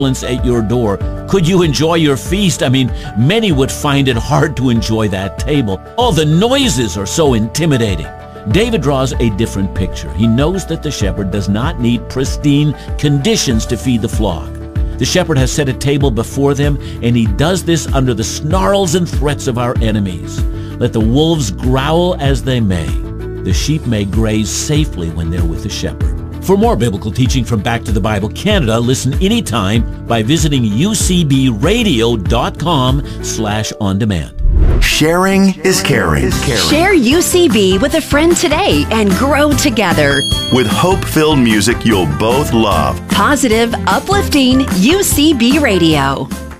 at your door. Could you enjoy your feast? I mean, many would find it hard to enjoy that table. All the noises are so intimidating. David draws a different picture. He knows that the shepherd does not need pristine conditions to feed the flock. The shepherd has set a table before them, and he does this under the snarls and threats of our enemies. Let the wolves growl as they may. The sheep may graze safely when they're with the shepherd. For more biblical teaching from Back to the Bible Canada, listen anytime by visiting ucbradio.com/on-demand. Sharing is caring. Share UCB with a friend today and grow together. With hope-filled music you'll both love. Positive, uplifting UCB Radio.